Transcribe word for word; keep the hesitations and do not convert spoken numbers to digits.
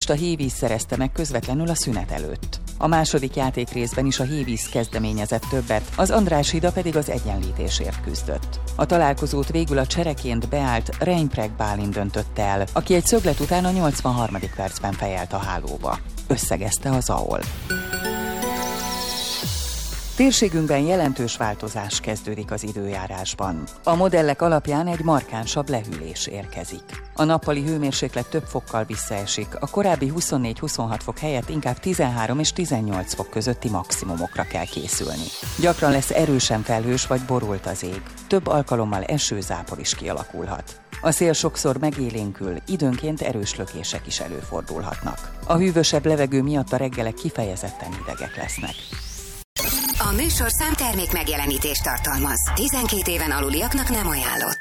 a Hévíz szerezte meg közvetlenül a szünet előtt. A második játékrészben is a Hévíz kezdeményezett többet, az András-Hida pedig az egyenlítésért küzdött. A találkozót végül a csereként beállt Reinpreg Bálint döntötte el, aki egy szöglet után a nyolcvanharmadik percben fejelt a hálóba. Összegezte az á o el. Térségünkben jelentős változás kezdődik az időjárásban. A modellek alapján egy markánsabb lehűlés érkezik. A nappali hőmérséklet több fokkal visszaesik, a korábbi huszonnégy-huszonhat fok helyett inkább tizenhárom és tizennyolc fok közötti maximumokra kell készülni. Gyakran lesz erősen felhős vagy borult az ég. Több alkalommal esőzápor is kialakulhat. A szél sokszor megélénkül, időnként erős lökések is előfordulhatnak. A hűvösebb levegő miatt a reggelek kifejezetten hidegek lesznek. A műsorszám termék megjelenítést tartalmaz. tizenkét éven aluliaknak nem ajánlott.